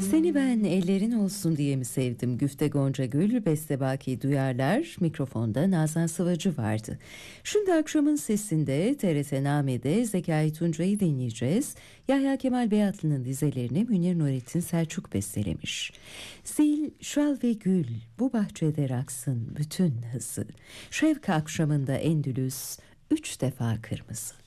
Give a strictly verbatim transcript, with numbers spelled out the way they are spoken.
Seni ben ellerin olsun diye mi sevdim? Güfte Gonca Gül, Beste Baki Duyarlar, mikrofonda Nazan Sıvacı vardı. Şimdi akşamın sesinde T R T Name'de Zekai Tuncay'ı dinleyeceğiz. Yahya Kemal Beyatlı'nın dizelerini Münir Nurettin Selçuk bestelemiş. Zil, şal ve gül, bu bahçede raksın bütün hızı. Şevk akşamında Endülüs, üç defa kırmızı.